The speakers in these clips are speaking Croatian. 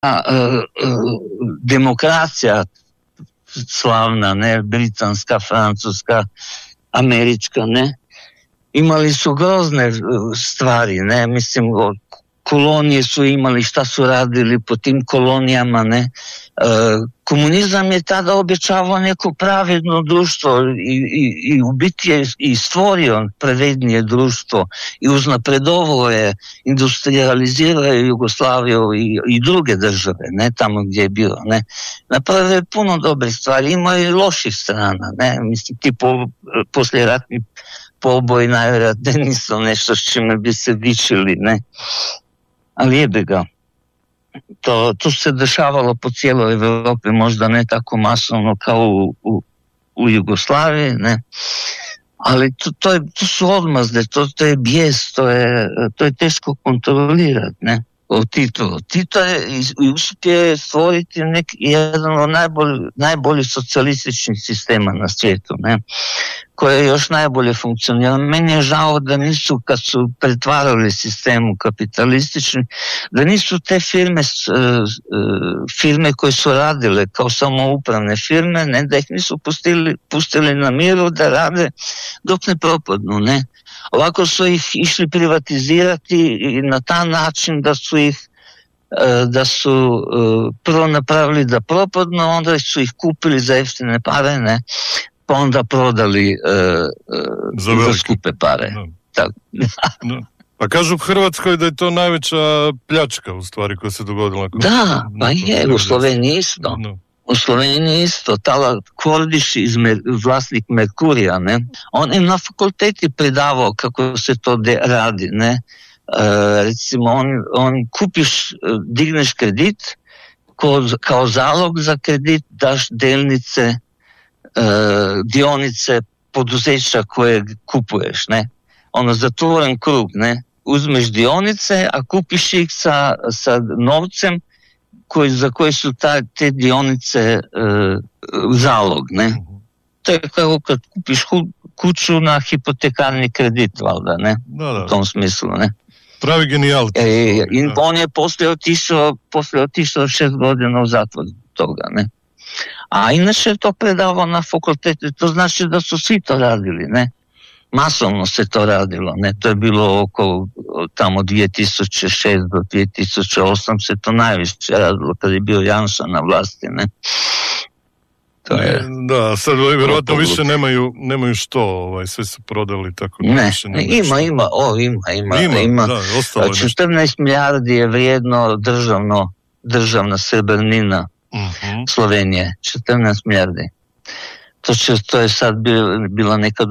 demokracija slavna, ne, britanska, francuska, američka, ne, imali su grozne stvari, ne, mislim, kolonije su imali, šta su radili po tim kolonijama, ne. Komunizam je tada obećavao neko pravedno društvo i u biti je i stvorio pravednije društvo i uznapredovao je, industrializirao je Jugoslaviju i druge države, ne, tamo gdje je bilo, ne. Napravio je puno dobrih stvari, ima i loših strana, ne, mislim, ti posljeratni poboj najvjerojatnije nisu nešto s čime bi se dičili, ne. Ali jebe ga. To se dešavalo po cijeloj Europi, možda ne tako masovno kao u Jugoslaviji, ne. Ali to su odmazde, to je bijes, to je teško kontrolirati, ne. Tito je uspio stvoriti jedan od najboljih socijalističnih sistema na svijetu, ne, koje je još najbolje funkcioniralo. Meni je žao da nisu, kad su pretvarali sistem u kapitalistični, da nisu te firme koje su radile kao samoupravne firme, ne, da ih nisu pustili na miru da rade dok ne propadnu, ne. Ovako su ih išli privatizirati i na taj način da su prvo napravili da propadnu, onda su ih kupili za jeftine pare, ne, pa onda prodali za skupe pare. No. No. Pa kažu u Hrvatskoj da je to najveća pljačka u stvari koja se dogodila. Da, pa je, u Sloveniji isto. No. U Sloveniji isto, Tala Kordiš, vlasnik Merkurija, ne, on je na fakulteti predavao kako se to radi, ne. Recimo, on kupiš, digneš kredit, kao zalog za kredit daš delnice, dionice poduzeća koje kupuješ, ne. Ono, zatvoren krug, ne. Uzmeš dionice, a kupiš ih sa novcem za koje su te dionice zalog, ne. To je kao kad kupiš kuću na hipotekarni kredit, valjda, ne. Da. U tom smislu, ne. Pravi genijal. On je poslije otišao 6 godina u zatvor toga, ne. A inače to predavao na fakultetu, to znači da su svi to radili, ne. Masovno se to radilo, ne, to je bilo oko tamo 2006 do 2008 se to najviše radilo kad je bio Janša na vlasti, ne. To je, da, sad vjerojatno više nemaju što, sve su prodali, tako da ne, više ima, da, 14 milijardi je vrijedno državna srebrnina Slovenije, 14 milijardi. To je sad bila neka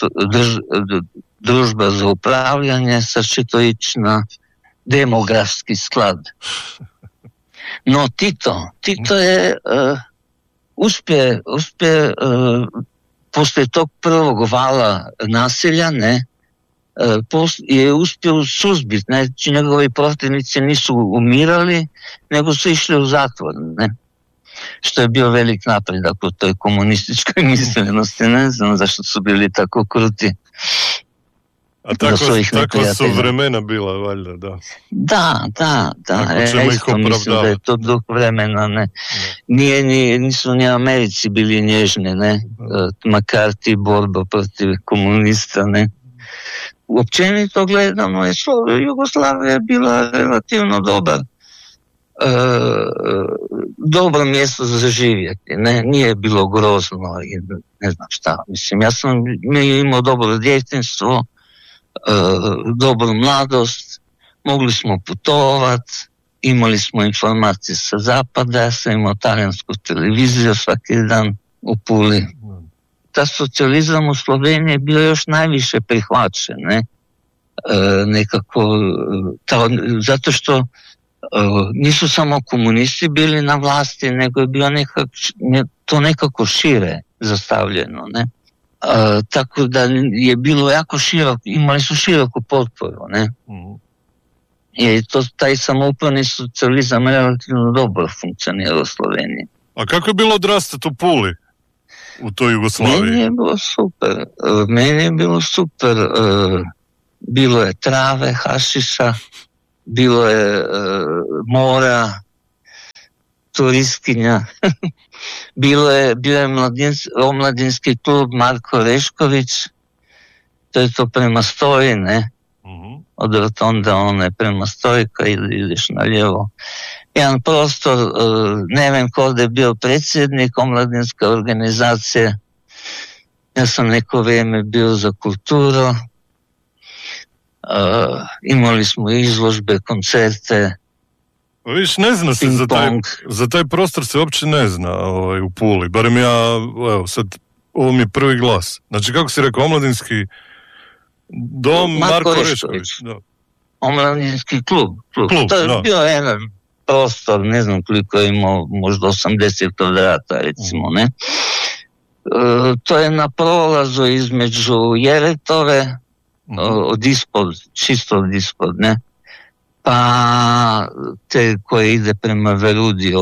družba za upravljanje, sad će to ići na demografski sklad. No Tito je uspje poslije tog prvog vala nasilja, ne, je uspio suzbiti, znači njegovi protivnici nisu umirali, nego su išli u zatvor, ne. Što je bio velik napredak u toj komunističkoj mislenosti, ne znam zašto su bili tako kruti. A tako su vremena bila, valjda, da. Da, isto mislim da je to duh vremena, ne. Nisu ni Americi bili nježni, ne, McCarthy, borba protiv komunista, ne. Općenito gledano je Jugoslavija bila relativno dobro mjesto za živjeti, ne, nije bilo grozno i ne znam šta, mislim, mi imao dobro djetinjstvo, dobru mladost, mogli smo putovati, imali smo informacije sa zapada, ja sam imao talijansku televiziju svaki dan u Puli. Ta socijalizam u Sloveniji je bio još najviše prihvaćen, ne, nekako, zato što nisu samo komunisti bili na vlasti, nego je bio to nekako šire zastavljeno, ne. Tako da je bilo jako široko, imali su široku potporu, ne. I taj samoupravni socijalizam relativno dobro funkcionira u Sloveniji. A kako je bilo odrastati u Puli, u toj Jugoslaviji? Meni je bilo super. Bilo je trave, hašiša, bilo je mora, turistkinja. bio je omladinski klub Marko Rešković, to je to prema Stoji, ne? Od rotonde one prema Stoji, kad ideš na lijevo. Jedan prostor, ne vem ko da je bio predsjednik omladinske organizacije. Ja sam neko vrijeme bio za kulturu. Imali smo izložbe, koncerte. Viš, ne zna se za taj prostor se uopće ne zna u Puli. Barem ja, evo, sad, ovo mi je prvi glas. Znači, kako si rekao, omladinski dom Marko Rešković. Omladinski klub. To je bio jedan prostor, ne znam koliko je imao, možda 80 kvadrata, recimo, ne? To je na prolazu između Jeretove, čisto od ispod, ne? Pa te koje ide prema Verudi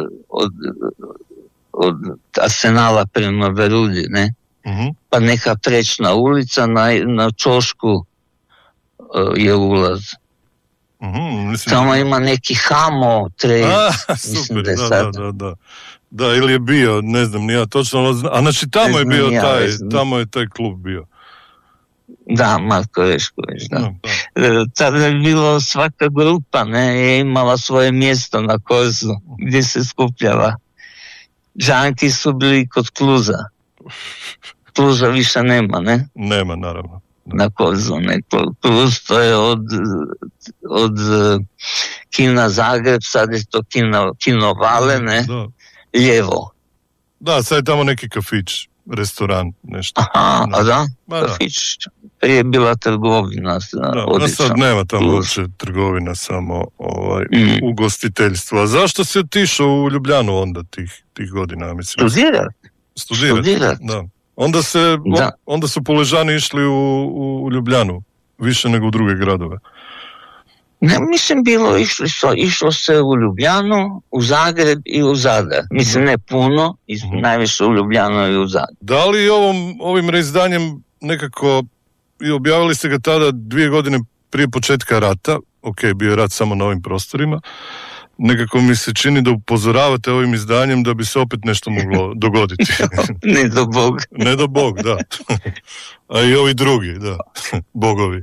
od Arsenala prema Verudi, ne? Pa neka prečna ulica, na Čošku je ulaz. Tamo ima neki Hamo trade. Super, da, ili je bio, ne znam, nije točno, a znači tamo je bio tamo je taj klub bio. Da, Marko Rešković, da. Tada je bilo, svaka grupa, ne, je imala svoje mjesto na Korzu, gdje se skupljala. Džanki su bili kod Kluza. Kluza više nema, ne? Nema, naravno. Na Korzu, ne. Kluz to je od Kina Zagreb, sad je to Kino Vale, ne? Da. Lijevo. Da, sad je tamo neki kafić, restoran, nešto. Aha, da? Kafić. Prije je bila trgovina. Da, sad nema tamo uopće trgovina, samo ugostiteljstvo. A zašto si otišao u Ljubljanu onda tih godina, mislim? Studirat. Da. Onda su Puležani išli u Ljubljanu, više nego u druge gradove. Ne, mislim, išlo se u Ljubljanu, u Zagreb i u Zadar. Mislim, ne puno, najviše u Ljubljanu i u Zagreb. Da li ovim reizdanjem nekako, i objavili ste ga tada 2 godine prije početka rata, ok, bio je rat samo na ovim prostorima, nekako mi se čini da upozoravate ovim izdanjem da bi se opet nešto moglo dogoditi. Ne do Bog. Ne do Bog, da. A i ovi drugi, da, bogovi.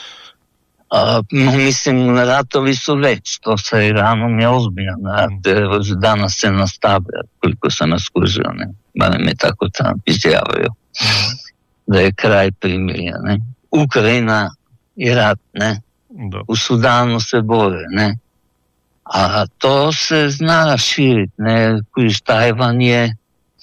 Mislim, ratovi su već, to sa Iranom je ozbiljan rat, danas se nastavlja, koliko sam naskužio, ne, barem me tako tamo izjavaju, da je kraj primirja, ne. Ukrajina je rat, ne, u Sudanu se bore, ne, a to se zna širiti, ne, kojiš Tajvan je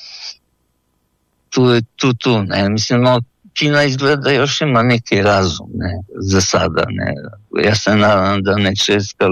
tu, ne, mislim, Kina izgleda još ima neki razum, ne, za sada, ne. Ja se nadam da neće